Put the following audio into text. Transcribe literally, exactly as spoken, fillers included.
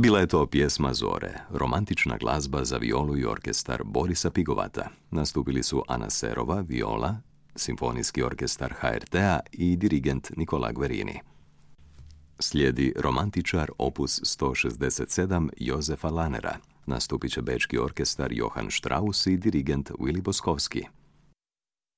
Bila je to pjesma Zore, romantična glazba za violu i orkestar Borisa Pigovata. Nastupili su Ana Serova, viola, Simfonijski orkestar ha er te-a i dirigent Nicola Guerini. Slijedi romantičar opus sto šezdeset sedam Jozefa Lahnera. Nastupit će bečki orkestar Johann Strauss i dirigent Willy Boskovski.